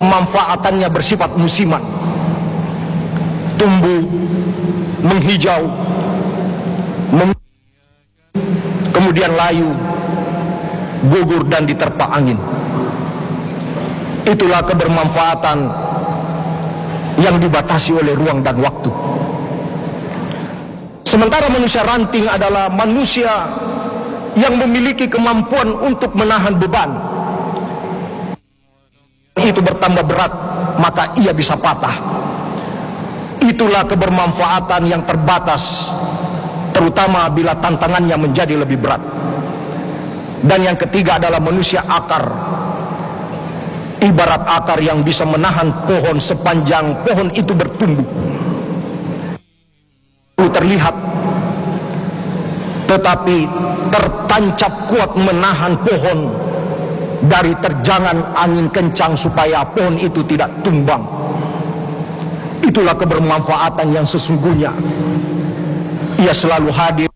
pemanfaatannya bersifat musiman, tumbuh, menghijau, kemudian layu, gugur dan diterpa angin. Itulah kebermanfaatan yang dibatasi oleh ruang dan waktu. Sementara manusia ranting adalah manusia yang memiliki kemampuan untuk menahan beban. Itu bertambah berat, maka ia bisa patah. Itulah kebermanfaatan yang terbatas, terutama bila tantangannya menjadi lebih berat. Dan yang ketiga adalah manusia akar. Ibarat akar yang bisa menahan pohon sepanjang pohon itu bertumbuh. Terlihat, tetapi tertancap kuat menahan pohon dari terjangan angin kencang supaya pohon itu tidak tumbang. Itulah kebermanfaatan yang sesungguhnya. Ia selalu hadir